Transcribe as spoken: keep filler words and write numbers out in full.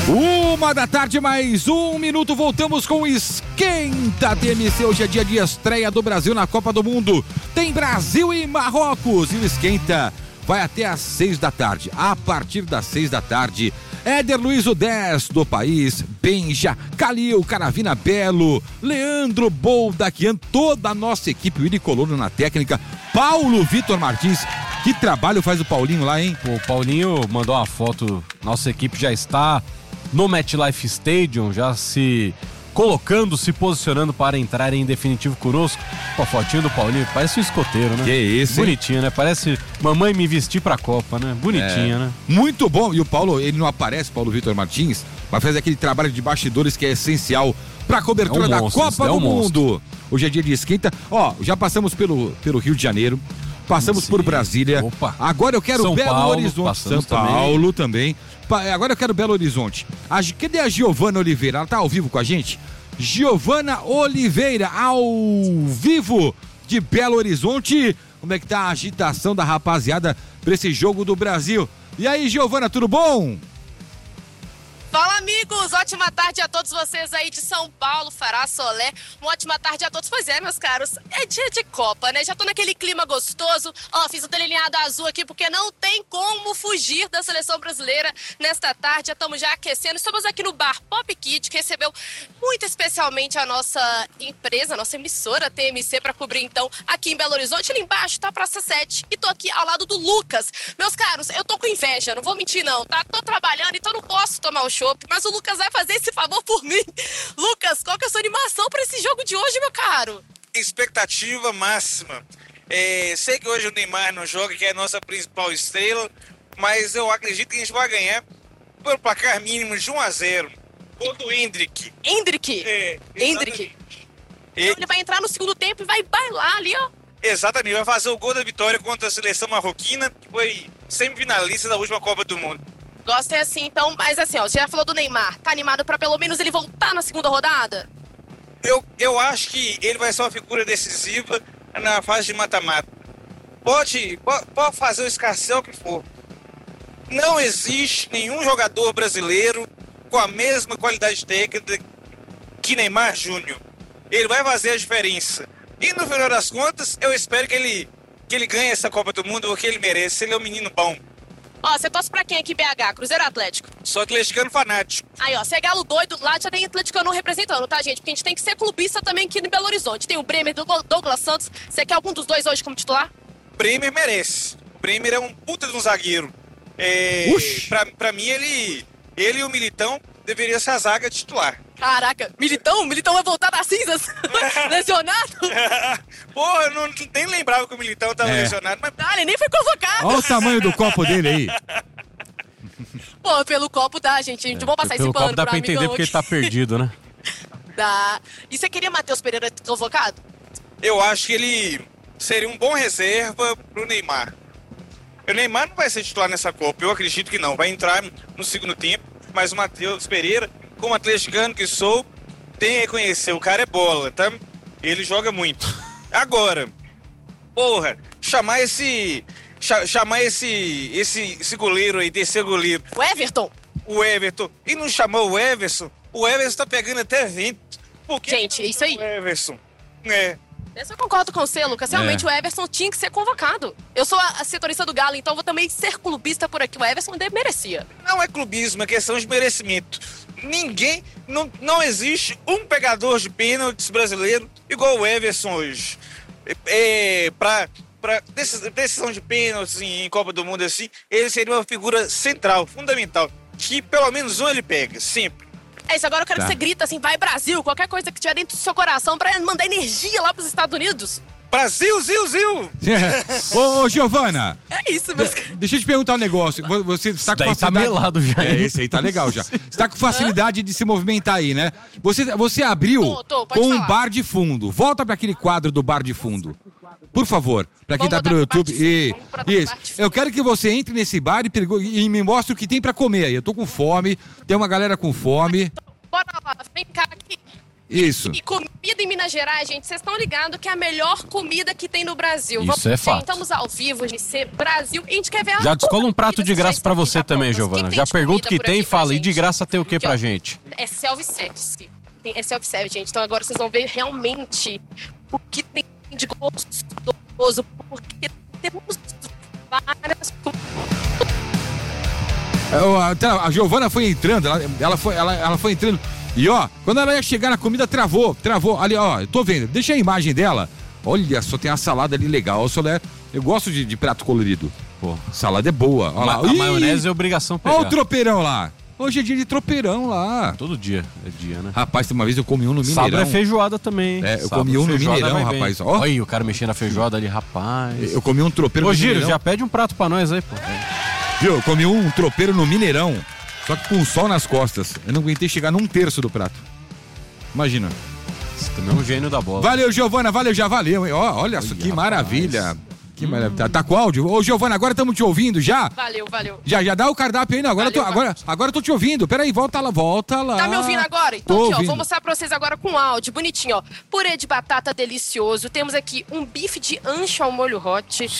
Uma da tarde, mais um minuto, voltamos com o Esquenta T M C. Hoje é dia de estreia do Brasil na Copa do Mundo. Tem Brasil e Marrocos e o Esquenta vai até às seis da tarde. A partir das seis da tarde, Éder Luiz, o dez do país, Benja, Calil, Caravina Belo, Leandro Boldaquian, toda a nossa equipe, Willy Colonna na técnica, Paulo Vitor Martins. Que trabalho faz o Paulinho lá, hein? O Paulinho mandou uma foto, nossa equipe já está no MetLife Stadium, já se colocando, se posicionando para entrar em definitivo conosco. Pô, a fotinho do Paulinho, parece um escoteiro, né? Que isso, hein? Bonitinho, né? Parece mamãe me vestir pra Copa, né? Bonitinho, é, né? Muito bom. E o Paulo, ele não aparece, Paulo Vitor Martins, mas faz aquele trabalho de bastidores que é essencial pra cobertura é um da monstro, Copa é do um Mundo. Hoje é dia de Esquenta. Ó, já passamos pelo, pelo Rio de Janeiro, passamos Sim. por Brasília. Opa. Agora eu quero São Belo Paulo, Horizonte. São Paulo também. também. Agora eu quero Belo Horizonte. A, cadê a Giovana Oliveira? Ela tá ao vivo com a gente? Giovana Oliveira, ao vivo de Belo Horizonte. Como é que tá a agitação da rapaziada pra esse jogo do Brasil? E aí, Giovana, tudo bom? Fala, amigos! Ótima tarde a todos vocês aí de São Paulo, Fará, Solé. Uma ótima tarde a todos. Pois é, meus caros, é dia de Copa, né? Já tô naquele clima gostoso. Ó, fiz o delineado azul aqui porque não tem como fugir da seleção brasileira nesta tarde. Já estamos já aquecendo. Estamos aqui no bar Pop Kid, que recebeu muito especialmente a nossa empresa, a nossa emissora T M C, para cobrir, então, aqui em Belo Horizonte. Ali embaixo tá a Praça sete. E tô aqui ao lado do Lucas. Meus caros, eu tô com inveja, não vou mentir não, tá? Tô trabalhando, então não posso tomar o chopp, mas o Lucas vai fazer esse favor por mim. Lucas, qual que é a sua animação para esse jogo de hoje, meu caro? Expectativa máxima. É, sei que hoje o Neymar não joga, que é a nossa principal estrela, mas eu acredito que a gente vai ganhar por placar mínimo de um a zero. Gol do Endrick. Endrick? É, Endrick. E, Ele vai entrar no segundo tempo e vai bailar ali, ó. exatamente, vai fazer o gol da vitória contra a seleção marroquina, que foi semifinalista da última Copa do Mundo. Gosto é assim, então, mas assim, ó, você já falou do Neymar, tá animado pra pelo menos ele voltar na segunda rodada? Eu, eu acho que ele vai ser uma figura decisiva na fase de mata-mata. Pode, pode, pode fazer o escarcel que for. Não existe nenhum jogador brasileiro com a mesma qualidade técnica que Neymar Júnior. Ele vai fazer a diferença. E no final das contas, eu espero que ele, que ele ganhe essa Copa do Mundo, porque ele merece. Ele é um menino bom. Ó, você torce pra quem aqui, B H? Cruzeiro Atlético? Sou atleticano fanático. Aí, ó, você é galo doido, lá já tem atleticano representando, tá, gente? Porque a gente tem que ser clubista também aqui no Belo Horizonte. Tem o Bremer, do Douglas Santos. Você quer algum dos dois hoje como titular? Bremer merece. O Bremer é um puta de um zagueiro. É, pra, pra mim, ele, ele e o Militão deveriam ser a zaga titular. Caraca, Militão? Militão vai voltar das cinzas? Lesionado? Porra, eu não, nem lembrava que o Militão tava É. lesionado, mas Ah, ele nem foi convocado. Olha o tamanho do copo dele aí. Pô, pelo copo dá, gente. A gente vai passar Pelo esse pano copo dá pro pra entender amigão porque ele aqui. tá perdido, né? Dá. E você queria Matheus Pereira convocado? eu acho que ele seria um bom reserva pro Neymar. O Neymar não vai ser titular nessa Copa, eu acredito que não. Vai entrar no segundo tempo, mas o Matheus Pereira, como atleticano que sou, tem que reconhecer, o cara é bola, tá? Ele joga muito. Agora, porra, chamar esse... cha- chamar esse, esse, esse goleiro aí, terceiro goleiro, O Everton? o Everton, e não chamou o Everson, o Everson tá pegando até vento. Por que Gente, que não isso aí. chamou o Everson, é... Essa eu concordo com você, Lucas. Realmente É. o Everson tinha que ser convocado. Eu sou a, a setorista do Galo, então vou também ser clubista por aqui. O Everson merecia. Não é clubismo, é questão de merecimento. Ninguém, não, não existe um pegador de pênaltis brasileiro igual o Everson hoje. É, é, pra, pra decisão de pênaltis em, em Copa do Mundo assim, ele seria uma figura central, fundamental, que pelo menos um ele pega, sempre. É isso, agora eu quero Tá. que você grita assim, vai Brasil, qualquer coisa que tiver dentro do seu coração pra mandar energia lá pros Estados Unidos. Brasil, Zil, Zil! Ô, ô, Giovana, É isso, meus caros. deixa eu te perguntar um negócio. Vo- Você está com daí tá facilidade... melado já, É, hein? esse aí tá legal já. Você tá com facilidade de se movimentar aí, né? Você, você abriu Tô, tô, pode com um falar. bar de fundo. Volta pra aquele quadro do bar de fundo. Por favor, pra quem Vamos tá pelo botar pro YouTube. bar de E, fundo, vamos botar pro isso. bar de fundo. Eu quero que você entre nesse bar e, pergu- e me mostre o que tem pra comer aí. Eu tô com fome, tem uma galera com fome. Bora lá, vem cá aqui. Isso. E comigo Comida em Minas Gerais, gente, vocês estão ligados que é a melhor comida que tem no Brasil. Isso é fato. Estamos ao vivo, de ser Brasil, e a gente quer ver a Já descola um prato comida de que graça vocês pra você já também, prontas. Giovana. Que Já de pergunto o que comida por tem e aqui pra fala. E de gente? graça tem o que Aqui, pra ó, gente? É self-service. Tem- É self-service, gente. Então agora vocês vão ver realmente o que tem de gostoso, porque temos várias É, a, a Giovana foi entrando, ela, ela, foi, ela, ela foi entrando. E ó, quando ela ia chegar na comida, travou, travou. Ali, ó, eu tô vendo, deixa a imagem dela. Olha, só tem a salada ali legal. Solé, eu gosto de, de prato colorido. Pô, salada é boa. Olha Ma lá. a Ih, maionese é obrigação pegar. Olha o tropeirão lá. Hoje é dia de tropeirão lá. Todo dia é dia, né? Rapaz, tem uma vez eu comi um no Mineirão. Sábado é feijoada também, hein? É, eu Sábado, comi um no feijoada Mineirão, vai bem. rapaz, ó. Olha aí, o cara mexendo na feijoada ali, rapaz. Eu comi um tropeiro Ô, no Giro, Mineirão. já pede um prato pra nós aí, pô. Viu, eu comi um tropeiro no Mineirão, só que com sol nas costas. Eu não aguentei chegar num terço do prato. Imagina. Você também é um gênio da bola. Valeu, Giovana, valeu, já valeu, hein? Ó, olha só, que rapaz. maravilha. Que maravilha. Tá, tá com áudio? Ô, Giovana, agora estamos te ouvindo já? Valeu, valeu. Já, já dá o cardápio aí, não. Agora, Valeu, eu tô, agora, agora eu tô te ouvindo. Peraí, volta lá, volta lá. Tá me ouvindo agora? Então Tô aqui, ó, ouvindo. vou mostrar pra vocês agora com áudio, bonitinho, ó. Purê de batata delicioso. Temos aqui um bife de ancho ao molho hot.